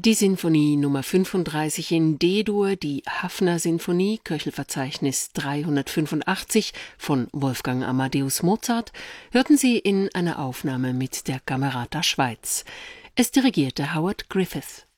Die Sinfonie Nummer 35 in D-Dur, die Haffner-Sinfonie, Köchelverzeichnis 385 von Wolfgang Amadeus Mozart, hörten Sie in einer Aufnahme mit der Camerata Schweiz. Es dirigierte Howard Griffith.